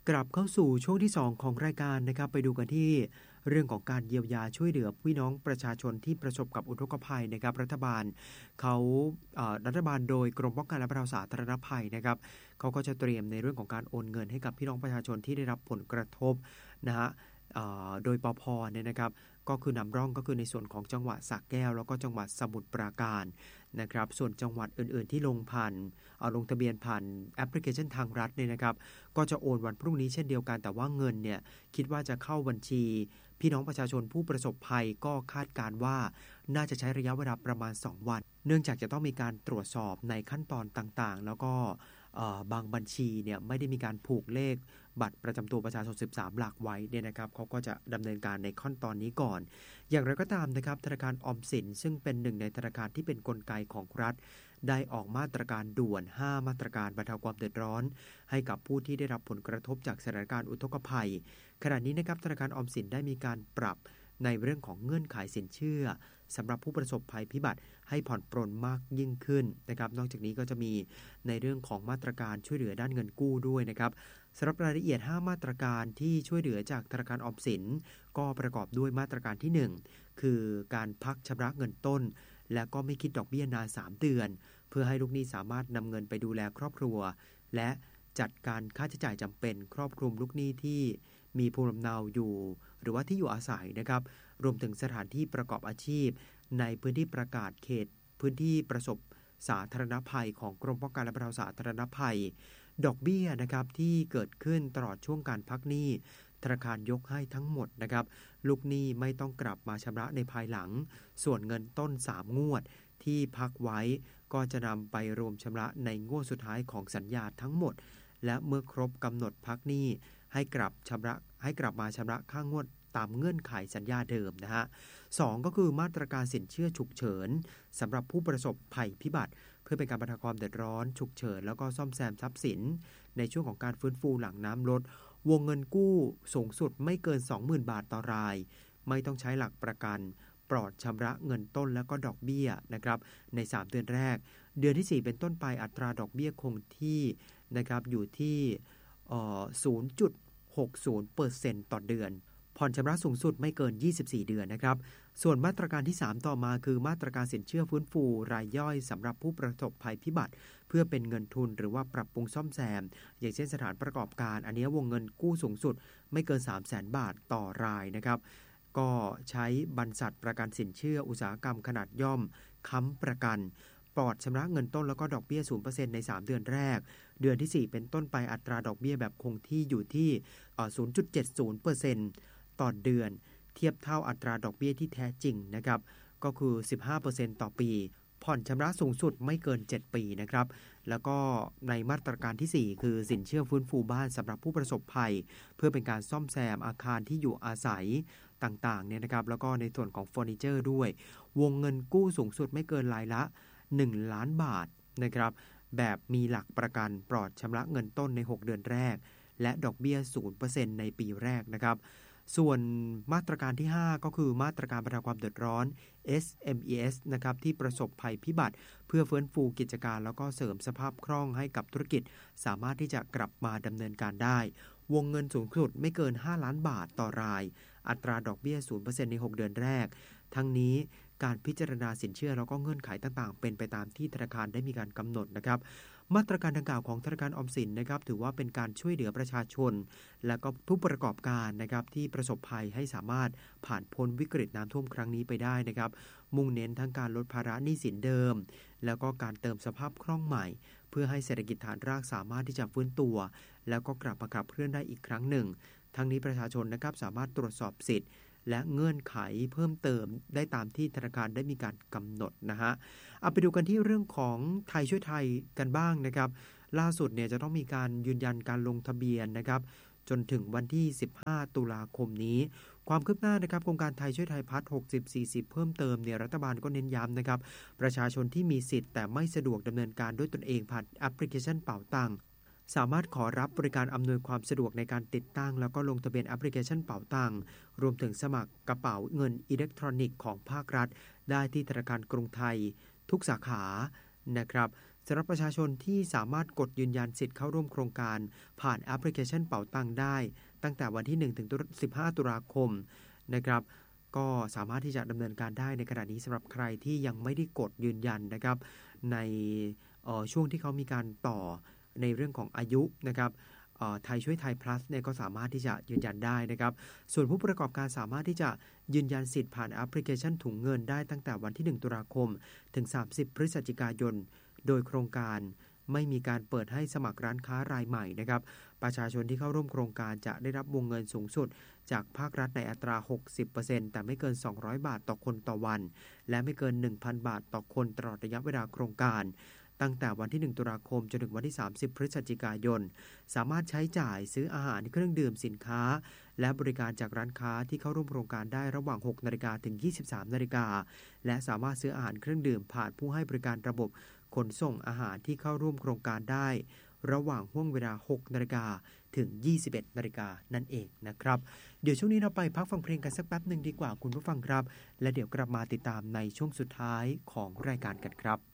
กลับเข้าสู่ช่วงที่2ของรายการนะครับไปดูกันที่เรื่องของการเยียวยาช่วยเหลือพี่น้องประชาชนที่ประสบกับอุทกภัยนะครับรัฐบาลโดยกรมป้องกันและบรรเทาสาธารณภัยนะครับเขาก็จะเตรียมในเรื่องของการโอนเงินให้กับพี่น้องประชาชนที่ได้รับผลกระทบนะฮะโดยปภเนี่ยนะครับก็คือนำร่องก็คือในส่วนของจังหวัดสระแก้วแล้วก็จังหวัดสมุทรปราการนะครับส่วนจังหวัดอื่นๆที่ลงทะเบียนผ่านแอปพลิเคชันทางรัฐเนี่ยนะครับก็จะโอนวันพรุ่งนี้เช่นเดียวกันแต่ว่าเงินเนี่ยคิดว่าจะเข้าบัญชีพี่น้องประชาชนผู้ประสบภัยก็คาดการว่าน่าจะใช้ระยะเวลาประมาณ2วันเนื่องจากจะต้องมีการตรวจสอบในขั้นตอนต่างๆแล้วก็บางบัญชีเนี่ยไม่ได้มีการผูกเลขบัตรประจำตัวประชาชน13หลักไว้เนี่ยนะครับเขาก็จะดำเนินการในขั้นตอนนี้ก่อนอย่างไรก็ตามนะครับธนาคารออมสินซึ่งเป็นหนึ่งในธนาคารที่เป็นกลไกของรัฐได้ออกมาตรการด่วน5มาตรการบรรเทาความเดือดร้อนให้กับผู้ที่ได้รับผลกระทบจากสถานการณ์อุทกภัยขณะนี้นะครับธนาคารออมสินได้มีการปรับในเรื่องของเงื่อนไขสินเชื่อสำหรับผู้ประสบภัยพิบัติให้ผ่อนปรนมากยิ่งขึ้นนะครับนอกจากนี้ก็จะมีในเรื่องของมาตรการช่วยเหลือด้านเงินกู้ด้วยนะครับสำหรับรายละเอียด5มาตรการที่ช่วยเหลือจากธนาคารออมสินก็ประกอบด้วยมาตรการที่1คือการพักชำระเงินต้นและก็ไม่คิดดอกเบี้ยนาน3เดือนเพื่อให้ลูกหนี้สามารถนำเงินไปดูแลครอบครัวและจัดการค่าใช้จ่ายจำเป็นครอบคลุมลูกหนี้ที่มีภูมิลำเนาอยู่หรือว่าที่อยู่อาศัยนะครับรวมถึงสถานที่ประกอบอาชีพในพื้นที่ประกาศเขตพื้นที่ประสบสาธารณภัยของกรมป้องกันและบรรเทาสาธารณภัยดอกเบี้ยนะครับที่เกิดขึ้นตลอดช่วงการพักหนี้ธนาคารยกให้ทั้งหมดนะครับลูกหนี้ไม่ต้องกลับมาชำระในภายหลังส่วนเงินต้น3งวดที่พักไว้ก็จะนำไปรวมชำระในงวดสุดท้ายของสัญญาทั้งหมดและเมื่อครบกำหนดพักหนี้ให้กลับมาชำระค่างวดตามเงื่อนไขสัญญาเดิมนะฮะ2ก็คือมาตรการสินเชื่อฉุกเฉินสำหรับผู้ประสบภัยพิบัติเพื่อเป็นการบรรเทาความเดือดร้อนฉุกเฉินแล้วก็ซ่อมแซมทรัพย์สินในช่วงของการฟื้นฟูหลังน้ำลดวงเงินกู้สูงสุดไม่เกิน 20,000 บาทต่อรายไม่ต้องใช้หลักประกันปลอดชำระเงินต้นแล้วก็ดอกเบี้ยนะครับใน3เดือนแรกเดือนที่4เป็นต้นไปอัตราดอกเบี้ยคงที่นะครับอยู่ที่0.60% ต่อเดือนผ่อนชำระสูงสุดไม่เกิน24เดือนนะครับส่วนมาตรการที่3ต่อมาคือมาตรการสินเชื่อฟื้นฟูรายย่อยสำหรับผู้ประสบภัยพิบัติเพื่อเป็นเงินทุนหรือว่าปรับปรุงซ่อมแซมอย่างเช่นสถานประกอบการอันนี้วงเงินกู้สูงสุดไม่เกิน 300,000 บาทต่อรายนะครับก็ใช้บรรษัทประกันสินเชื่ออุตสาหกรรมขนาดย่อมค้ำประกันปลอดชำระเงินต้นแล้วก็ดอกเบี้ย 0% ใน3เดือนแรกเดือนที่4เป็นต้นไปอัตราดอกเบี้ยแบบคงที่อยู่ที่ 0.70% ต่อเดือนเทียบเท่าอัตราดอกเบี้ยที่แท้จริงนะครับก็คือ 15% ต่อปีผ่อนชำระสูงสุดไม่เกิน7ปีนะครับแล้วก็ในมาตรการที่4คือสินเชื่อฟื้นฟูบ้านสำหรับผู้ประสบภัยเพื่อเป็นการซ่อมแซมอาคารที่อยู่อาศัยต่างๆเนี่ยนะครับแล้วก็ในส่วนของเฟอร์นิเจอร์ด้วยวงเงินกู้สูงสุดไม่เกินรายละ1ล้านบาทนะครับแบบมีหลักประกันปลอดชำระเงินต้นใน6เดือนแรกและดอกเบี้ย 0% ในปีแรกนะครับส่วนมาตรการที่5ก็คือมาตรการบรรเทาความเดือดร้อน SMES นะครับที่ประสบภัยพิบัติเพื่อฟื้นฟูกิจการแล้วก็เสริมสภาพคล่องให้กับธุรกิจสามารถที่จะกลับมาดำเนินการได้วงเงินสูงสุดไม่เกิน5ล้านบาทต่อรายอัตราดอกเบี้ย 0% ใน6เดือนแรกทั้งนี้การพิจารณาสินเชื่อแล้วก็เงื่อนไขต่างๆเป็นไปตามที่ธนาคารได้มีการกำหนดนะครับมาตรการดังกล่าวของธนาคารออมสินนะครับถือว่าเป็นการช่วยเหลือประชาชนและก็ผู้ประกอบการนะครับที่ประสบภัยให้สามารถผ่านพ้นวิกฤตน้ำท่วมครั้งนี้ไปได้นะครับมุ่งเน้นทั้งการลดภาระหนี้สินเดิมแล้วก็การเติมสภาพคล่องใหม่เพื่อให้เศรษฐกิจฐานรากสามารถที่จะฟื้นตัวแล้วก็กลับมาขับเคลื่อนได้อีกครั้งหนึ่งทั้งนี้ประชาชนนะครับสามารถตรวจสอบสิทธิ์และเงื่อนไขเพิ่มเติมได้ตามที่ธนาคารได้มีการกำหนดนะฮะเอาไปดูกันที่เรื่องของไทยช่วยไทยกันบ้างนะครับล่าสุดเนี่ยจะต้องมีการยืนยันการลงทะเบียนนะครับจนถึงวันที่15ตุลาคมนี้ความคืบหน้านะครับโครงการไทยช่วยไทยพัฒน์60-40เพิ่มเติมเนี่ยรัฐบาลก็เน้นย้ำนะครับประชาชนที่มีสิทธิ์แต่ไม่สะดวกดำเนินการด้วยตนเองผ่านแอปพลิเคชันเป๋าตังค์สามารถขอรับบริการอำนวยความสะดวกในการติดตั้งแล้วก็ลงทะเบียนแอปพลิเคชันเป๋าตังค์รวมถึงสมัครกระเป๋าเงินอิเล็กทรอนิกส์ของภาครัฐได้ที่ธนาคารกรุงไทยทุกสาขานะครับสำหรับประชาชนที่สามารถกดยืนยันสิทธิ์เข้าร่วมโครงการผ่านแอปพลิเคชันเป๋าตังได้ตั้งแต่วันที่1ถึง15ตุลาคมนะครับก็สามารถที่จะดำเนินการได้ในขณะนี้สำหรับใครที่ยังไม่ได้กดยืนยันนะครับในช่วงที่เขามีการต่อในเรื่องของอายุนะครับไทยช่วยไทย plus เนี่ยก็สามารถที่จะยืนยันได้นะครับส่วนผู้ประกอบการสามารถที่จะยืนยันสิทธิ์ผ่านแอปพลิเคชันถุงเงินได้ตั้งแต่วันที่1ตุลาคมถึง30พฤศจิกายนโดยโครงการไม่มีการเปิดให้สมัครร้านค้ารายใหม่นะครับประชาชนที่เข้าร่วมโครงการจะได้รับวงเงินสูงสุดจากภาครัฐในอัตรา 60% แต่ไม่เกิน200บาทต่อคนต่อวันและไม่เกิน 1,000 บาทต่อคนตลอดระยะเวลาโครงการตั้งแต่วันที่1ตุลาคมจนถึงวันที่30พฤศจิกายนสามารถใช้จ่ายซื้ออาหารเครื่องดื่มสินค้าและบริการจากร้านค้าที่เข้าร่วมโครงการได้ระหว่าง 6 นาฬิกาถึง 23 นาฬิกาและสามารถซื้ออาหารเครื่องดื่มผ่านผู้ให้บริการระบบขนส่งอาหารที่เข้าร่วมโครงการได้ระหว่างห่วงเวลา 6 นาฬิกาถึง 21 นาฬิกานั่นเองนะครับเดี๋ยวช่วงนี้เราไปพักฟังเพลงกันสักแป๊บหนึ่งดีกว่าคุณผู้ฟังครับและเดี๋ยวกลับมาติดตามในช่วงสุดท้ายของรายการกันครับ